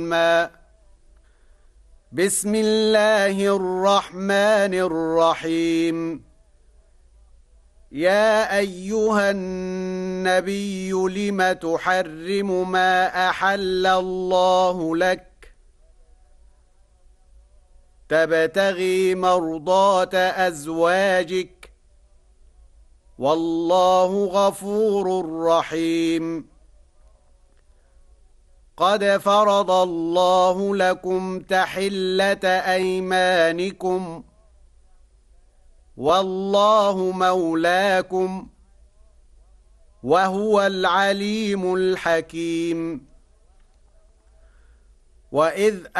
بسم الله الرحمن الرحيم يا أيها النبي لم تحرم ما أحل الله لك تبتغي مرضات أزواجك والله غفور رحيم قد فرض الله لكم تحلة أيمانكم والله مولاكم وهو العليم الحكيم وإذ